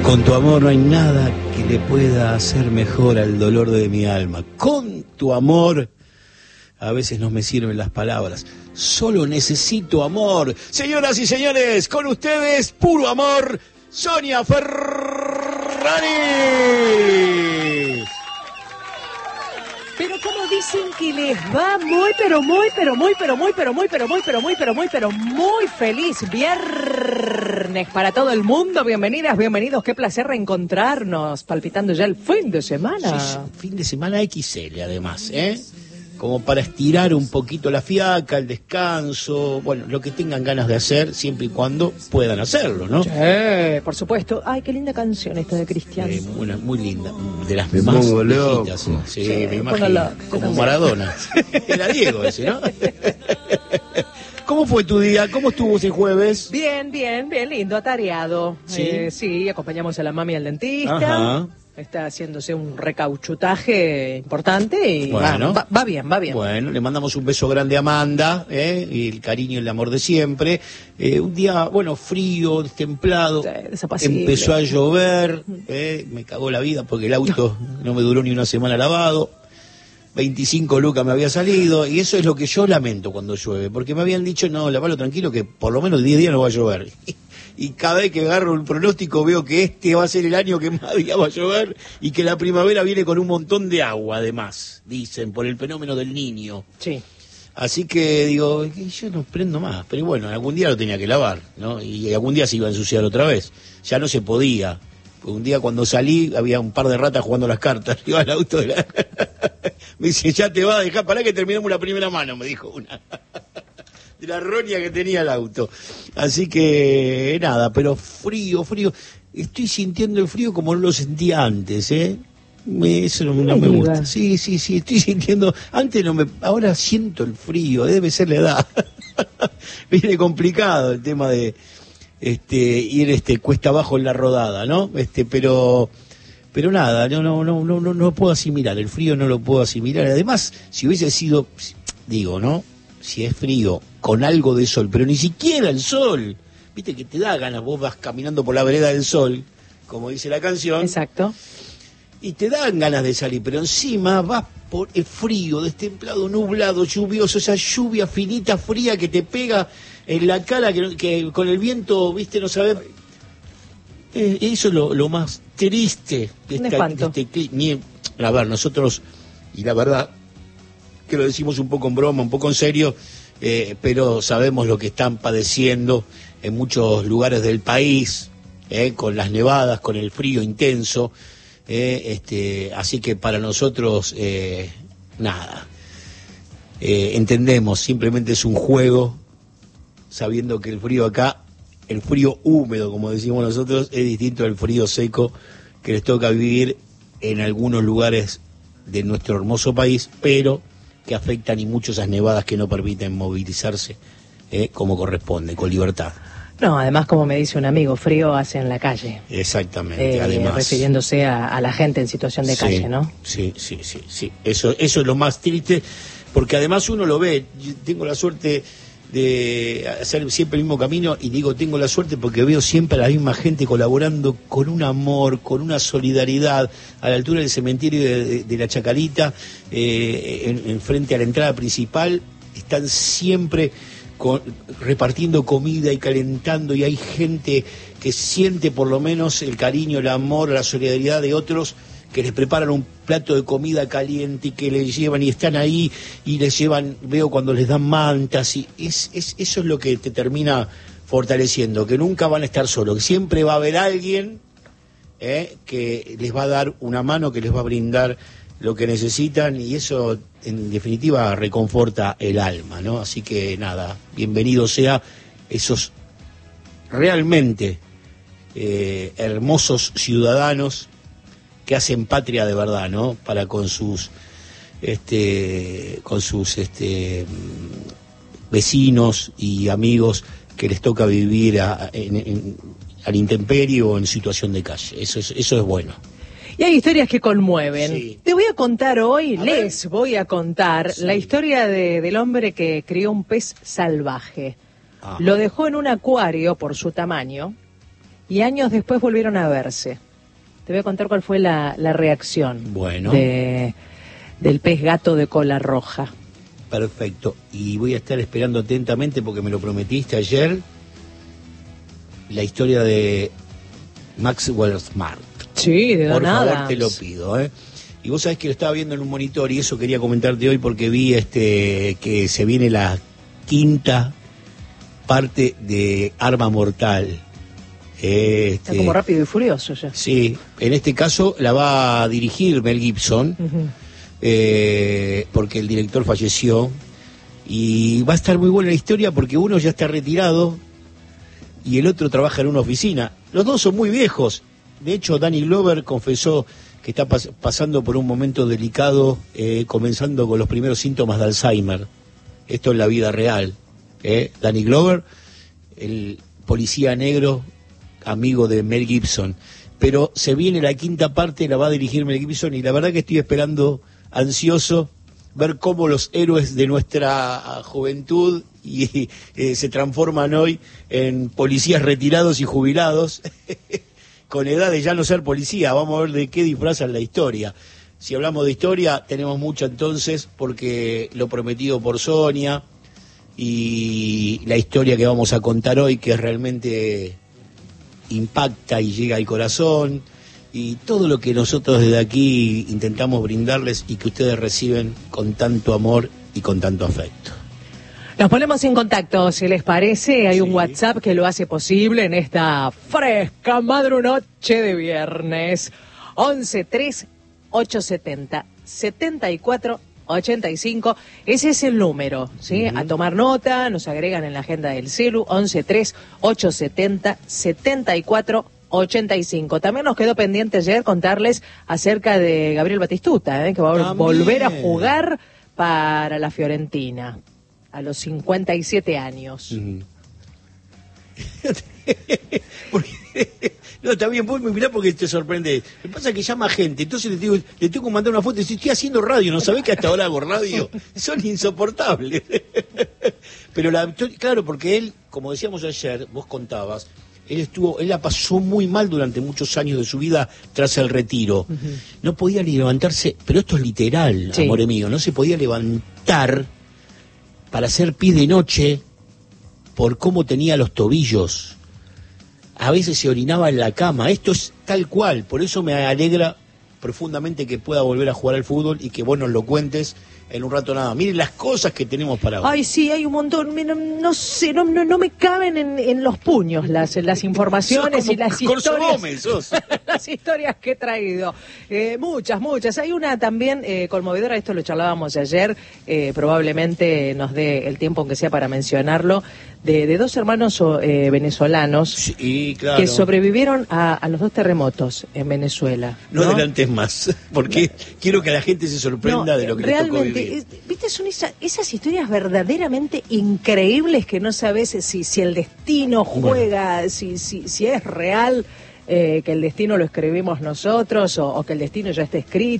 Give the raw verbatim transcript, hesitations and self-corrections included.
Con tu amor no hay nada que le pueda hacer mejor al dolor de mi alma. Con tu amor, a veces no me sirven las palabras. Solo necesito amor. Señoras y señores, con ustedes, puro amor, Sonia Ferrari. Pero como dicen que les va muy, pero muy, pero muy, pero muy, pero muy, pero muy, pero muy, pero muy, pero muy feliz viernes para todo el mundo. Bienvenidas, bienvenidos. Qué placer reencontrarnos, palpitando ya el fin de semana. Sí, fin de semana equis ele además, ¿eh? Como para estirar un poquito la fiaca, el descanso, bueno, lo que tengan ganas de hacer, siempre y cuando puedan hacerlo, ¿no? Sí, por supuesto. Ay, qué linda canción esta de Cristian. Eh, una, muy linda, de las más viejitas. Sí, sí, sí, me imagino. póngala, como Maradona. Era Diego ese, ¿no? ¿Cómo fue tu día? ¿Cómo estuvo ese jueves? Bien, bien, bien lindo, atareado. ¿Sí? Eh, sí, acompañamos a la mami al dentista. Ajá. Está haciéndose un recauchutaje importante y Bueno, va, va, va bien, va bien. Bueno, le mandamos un beso grande a Amanda, ¿eh? Y el cariño y el amor de siempre. Eh, un día, bueno, frío, templado. Sí, desapacible. Empezó a llover, ¿eh? Me cagó la vida porque el auto no me duró ni una semana lavado. veinticinco lucas me había salido, y eso es lo que yo lamento cuando llueve, porque me habían dicho, no, lavalo tranquilo, que por lo menos diez días no va a llover. Y cada vez que agarro un pronóstico veo que este va a ser el año que más días va a llover y que la primavera viene con un montón de agua, además, dicen, por el fenómeno del Niño. Sí. Así que digo, yo no prendo más, pero bueno, algún día lo tenía que lavar, ¿no? Y algún día se iba a ensuciar otra vez, ya no se podía. Un día cuando salí había un par de ratas jugando las cartas, iba al auto de la... Me dice, ya te va a dejar, pará que terminamos la primera mano, me dijo una. De la roña que tenía el auto. Así que, nada, pero frío, frío. Estoy sintiendo el frío como no lo sentía antes, ¿eh? Me, eso no, no me gusta. Sí, sí, sí, estoy sintiendo... Antes no me... Ahora siento el frío, debe ser la edad. Viene complicado el tema de este ir este cuesta abajo en la rodada, ¿no? Este, pero... Pero nada, no, no, no, no, no, no puedo asimilar, el frío no lo puedo asimilar. Además, si hubiese sido, digo, ¿no? Si es frío, con algo de sol, pero ni siquiera el sol. Viste que te da ganas, vos vas caminando por la vereda del sol, como dice la canción. Exacto. Y te dan ganas de salir, pero encima vas por el frío, destemplado, nublado, lluvioso, esa lluvia finita, fría que te pega en la cara, que, que con el viento, viste, no sabes... Eh, eso es lo, lo más triste de esta, de este clima. A ver, nosotros, y la verdad que lo decimos un poco en broma, un poco en serio, eh, pero sabemos lo que están padeciendo en muchos lugares del país, eh, con las nevadas, con el frío intenso, eh, este, así que para nosotros, eh, nada, eh, entendemos, simplemente es un juego, sabiendo que el frío acá, el frío húmedo, como decimos nosotros, es distinto al frío seco que les toca vivir en algunos lugares de nuestro hermoso país, pero que afectan y mucho esas nevadas que no permiten movilizarse eh, como corresponde, con libertad. No, además, como me dice un amigo, frío hace en la calle. Exactamente, eh, además. Refiriéndose a, a la gente en situación de sí, calle, ¿no? Sí, sí, sí, sí. Eso, eso es lo más triste, porque además uno lo ve. Yo tengo la suerte de hacer siempre el mismo camino, y digo tengo la suerte porque veo siempre a la misma gente colaborando con un amor, con una solidaridad a la altura del cementerio de, de, de la Chacarita, eh, en, en frente a la entrada principal, están siempre con, repartiendo comida y calentando, y hay gente que siente por lo menos el cariño, el amor, la solidaridad de otros, que les preparan un plato de comida caliente y que les llevan y están ahí y les llevan, veo cuando les dan mantas, y es, es eso es lo que te termina fortaleciendo, que nunca van a estar solos, que siempre va a haber alguien eh, que les va a dar una mano, que les va a brindar lo que necesitan, y eso en definitiva reconforta el alma, ¿no? Así que nada, bienvenido sea esos realmente eh, hermosos ciudadanos que hacen patria de verdad, ¿no? Para con sus este con sus este vecinos y amigos que les toca vivir a, en, en, al intemperie o en situación de calle. Eso es, eso es bueno. Y hay historias que conmueven. Sí. Te voy a contar hoy, a les ver. voy a contar Sí. la historia de, del hombre que crió un pez salvaje. Ah. Lo dejó en un acuario por su tamaño y años después volvieron a verse. Te voy a contar cuál fue la, la reacción bueno. de, del pez gato de cola roja. Perfecto. Y voy a estar esperando atentamente, porque me lo prometiste ayer, la historia de Maxwell Smart. Sí, de Don Por favor, Adams. te lo pido, ¿eh? Y vos sabés que lo estaba viendo en un monitor, y eso quería comentarte hoy, porque vi este que se viene la quinta parte de Arma Mortal. Este, Está como Rápido y Furioso ya. Sí, en este caso la va a dirigir Mel Gibson, uh-huh. eh, porque el director falleció, y va a estar muy buena la historia, porque uno ya está retirado y el otro trabaja en una oficina. Los dos son muy viejos. De hecho, Danny Glover confesó que está pas- pasando por un momento delicado, eh, comenzando con los primeros síntomas de Alzheimer. Esto en la vida real. ¿eh? Danny Glover, el policía negro, amigo de Mel Gibson. Pero se viene la quinta parte, la va a dirigir Mel Gibson, y la verdad que estoy esperando, ansioso, ver cómo los héroes de nuestra juventud y, eh, se transforman hoy en policías retirados y jubilados, con edad de ya no ser policía. Vamos a ver de qué disfrazan la historia. Si hablamos de historia, tenemos mucha entonces, porque Lo Prometido por Sonia, y la historia que vamos a contar hoy, que realmente impacta y llega al corazón, y todo lo que nosotros desde aquí intentamos brindarles y que ustedes reciben con tanto amor y con tanto afecto. Nos ponemos en contacto, si les parece. Hay sí. un WhatsApp que lo hace posible en esta fresca madrunoche de viernes. once tres ocho setenta setenta y cuatro ochenta y cinco. Ese es el número, ¿sí? Uh-huh. A tomar nota, nos agregan en la agenda del celu, once tres ocho setenta setenta y cuatro ochenta y cinco. También nos quedó pendiente ayer contarles acerca de Gabriel Batistuta, ¿eh? que va a También. volver a jugar para la Fiorentina a los cincuenta y siete años. Uh-huh. Porque, no, está bien, vos me mirá porque te sorprende. Lo que pasa es que llama gente, entonces le, digo, le tengo que mandar una foto y dice, estoy haciendo radio, ¿no sabés que hasta ahora hago radio? Son insoportables. Pero la, claro, porque él, como decíamos ayer, vos contabas, él estuvo, él la pasó muy mal durante muchos años de su vida tras el retiro. Uh-huh. No podía ni levantarse, pero esto es literal, sí. amor mío, no se podía levantar para hacer pis de noche por cómo tenía los tobillos. A veces se orinaba en la cama. Esto es tal cual. Por eso me alegra profundamente que pueda volver a jugar al fútbol y que vos nos lo cuentes en un rato nada. Miren las cosas que tenemos para hoy. Ay, sí, hay un montón. No, no sé, no, no, no me caben en, en los puños las, las informaciones y las historias. Gómez, sos. Las historias que he traído. Eh, muchas, muchas. Hay una también eh, conmovedora, esto lo charlábamos ayer, eh, probablemente nos dé el tiempo aunque sea para mencionarlo, de, de dos hermanos eh, venezolanos sí, claro. que sobrevivieron a, a los dos terremotos en Venezuela. No, no adelantes más, porque quiero que la gente se sorprenda no, de lo que les tocó vivir. Viste, son esa, esas historias verdaderamente increíbles que no sabes si, si el destino juega, bueno. si, si, si es real, eh, que el destino lo escribimos nosotros o, o que el destino ya está escrito.